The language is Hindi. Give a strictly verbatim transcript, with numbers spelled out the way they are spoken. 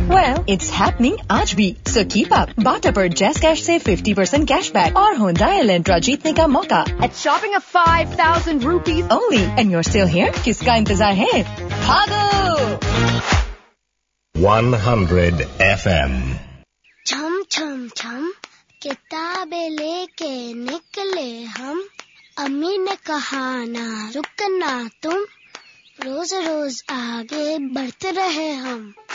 Well, it's happening आज भी. So keep up. बाटा पर Jazz Cash से fifty percent cashback और Hyundai Elantra जीतने का मौका. At shopping of five thousand rupees only. And you're still here? किसका इंतजार है? भागो! one hundred F M. छम छम छम किताबें लेके निकले हम. अम्मी ने कहा ना रुकना तुम. रोज रोज आगे बढ़ते रहे हम.